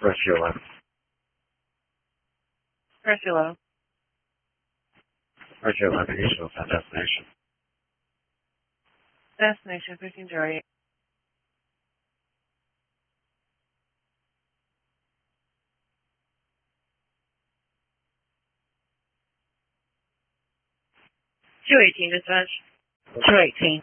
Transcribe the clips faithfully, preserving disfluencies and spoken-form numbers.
Rescue eleven. Rescue eleven. Rescue eleven, Eastville, destination. Destination fifteen zero eight. two eighteen, dispatch. two eighteen.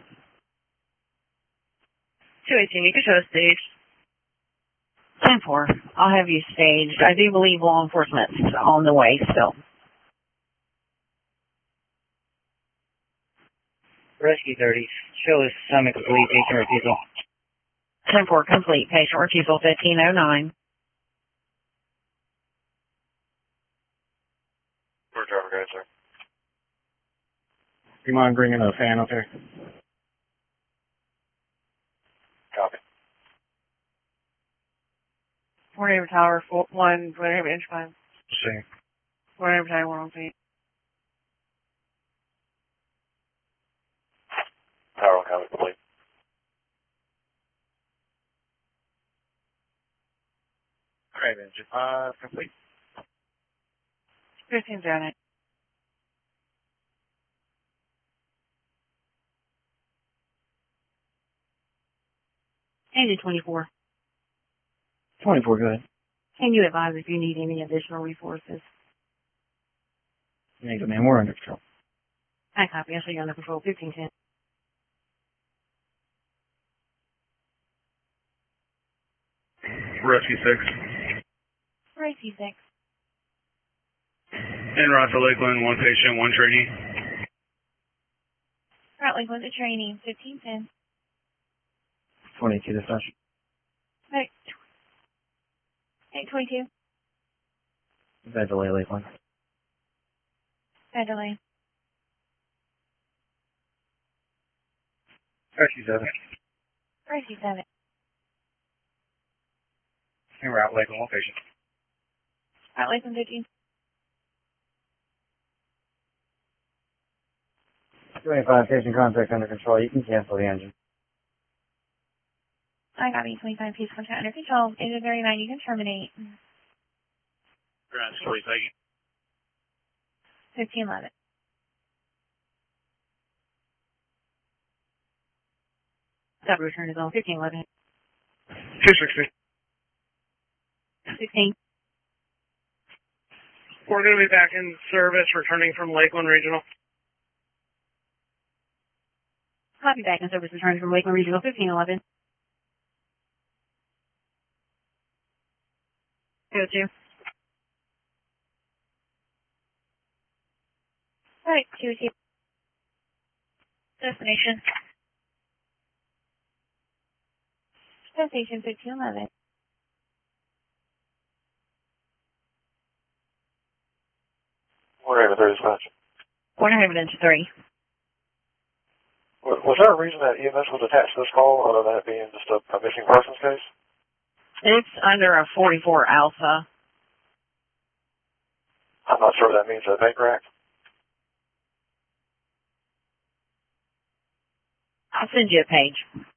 two eighteen, you can show a stage. ten four. I'll have you staged. I do believe law enforcement's on the way still. Rescue thirty. Show us summit complete patient refusal. ten four, complete. Patient refusal fifteen oh nine. Where's driver guide, sir? Do you mind bringing a fan up here? Copy. Fort Haven Tower, four, one, Fort Haven inch five. See. Fort Haven Tower, one on feet. Tower on copy, complete. Alright, engine five, complete. fifteen zero nine. Engine twenty-four. twenty-four, go ahead. Can you advise if you need any additional resources? Negative, man, we're under control. I copy. I'll show you under control. fifteen ten. Rescue six. Rescue six. En route to Lakeland, one patient, one trainee. Route Lakeland to training, fifteen ten. twenty-two, dispatch. Right. eight twenty-two. Bad delay, Lakeland. Bad delay. Rescue seven. Rescue seven. En route, Lakeland, one patient. Route Lakeland fifteen. twenty-five, patient contact under control. You can cancel the engine. I got E twenty-five, piece contact under control. Agent thirty-nine, you can terminate. Ground story, thank you. fifteen eleven. Stop return is on fifteen eleven. two sixty. sixteen. We're going to be back in service, returning from Lakeland Regional. Copy back in service return from Lakeland Regional fifteen eleven. Go to. Right, two two. Destination. Destination fifteen eleven. Fort Haven thirty, dispatch. Fort Haven into three. Was, was there a reason that E M S was attached to this call, other than it being just a, a missing persons case? It's under a forty-four alpha. I'm not sure what that means. A bank rack? I'll send you a page.